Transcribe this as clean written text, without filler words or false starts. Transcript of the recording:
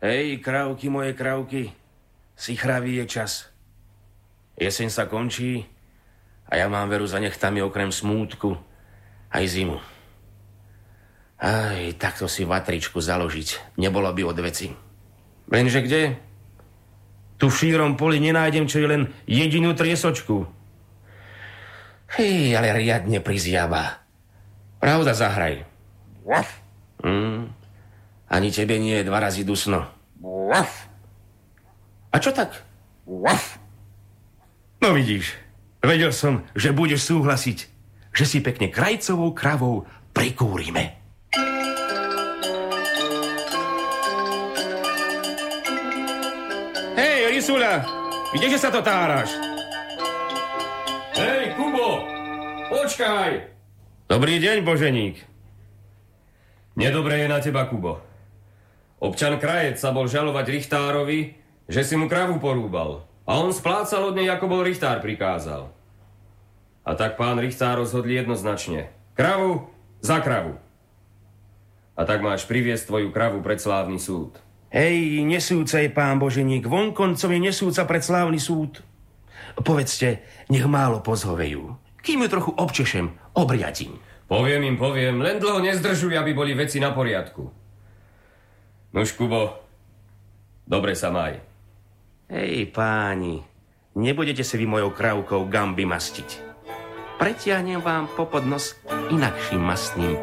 Hej, krávky, moje krávky, sichravý je čas. Jeseň sa končí a ja mám veru za nechtami okrem smútku aj zimu. Aj, takto si vatričku založiť nebolo by od veci. Lenže kde? Tu v šírom poli nenájdem čo je len jedinú triesočku. Hej, ale riadne prizjava. Pravda, zahraj. Ani tebe nie je 2 razy dusno. A čo tak? No vidíš, vedel som, že budeš súhlasiť, že si pekne krajcovou kravou prikúrime. Hej, Risula, kdeže sa to táraš? Hej, Kubo, počkaj! Dobrý deň, Boženík. Nedobre je na teba, Kubo. Občan Krajec sa bol žalovať Richtárovi, že si mu kravu porúbal. A on splácal od nej, ako bol Richtár prikázal. A tak pán Richtár rozhodli jednoznačne. Kravu za kravu. A tak máš priviesť tvoju kravu pred slávny súd. Hej, nesúcej, pán Boženík, vonkoncom je nesúca pred slávny súd. Povedzte, nech málo pozhovejú. Kým ju trochu občešem, obriadím. Poviem, len dlho nezdržuj, aby boli veci na poriadku. Nuž, Kubo, dobre sa maj. Hej, páni, nebudete si vy mojou krávkou gamby mastiť. Pretiahnem vám popod nos inakším mastným